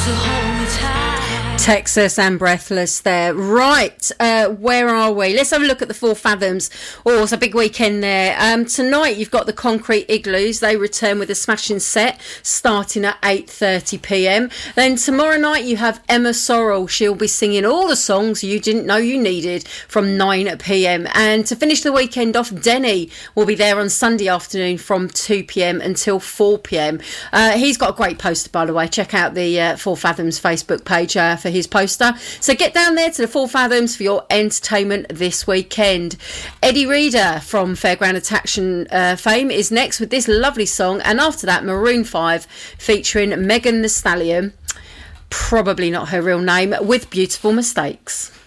Texas and Breathless there. Right, where are we? Let's have a look at the Four Fathoms. Oh, it's a big weekend there. Tonight you've got the Concrete Igloos. They return with a smashing set starting at 8:30pm. Then tomorrow night you have Emma Sorrell. She'll be singing all the songs you didn't know you needed from 9pm. And to finish the weekend off, Denny will be there on Sunday afternoon from 2pm until 4pm. He's got a great poster, by the way. Check out the Four Fathoms Facebook page for his poster. So get down there to the Four Fathoms for your entertainment this weekend. Eddie Reader from Fairground Attraction fame is next with this lovely song, and after that Maroon 5 featuring Megan Thee Stallion, probably not her real name, with Beautiful Mistakes.